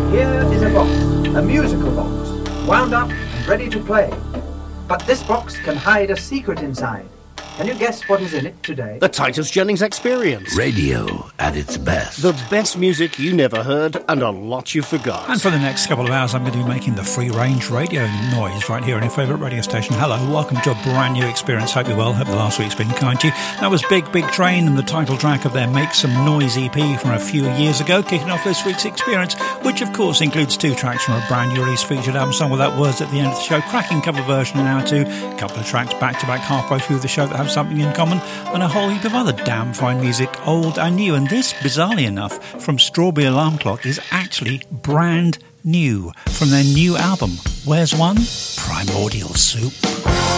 Here is a box, a musical box, wound up and ready to play. But this box can hide a secret inside. Can you guess what is in it today? The Titus Jennings Experience. Radio at its best. The best music you never heard and a lot you forgot. And for the next couple of hours, I'm going to be making the free-range radio noise right here on your favourite radio station. Hello, welcome to a brand new experience. Hope you're well. Hope the last week's been kind to you. That was Big Big Train and the title track of their Make Some Noise EP from a few years ago, kicking off this week's experience, which of course includes 2 tracks from a brand new release featured album song without words at the end of the show. Cracking cover version in hour 2. A couple of tracks back-to-back halfway through the show that have something in common, and a whole heap of other damn fine music, old and new. And this, bizarrely enough, from Strawberry Alarm Clock is actually brand new from their new album. Where's One? Primordial Soup.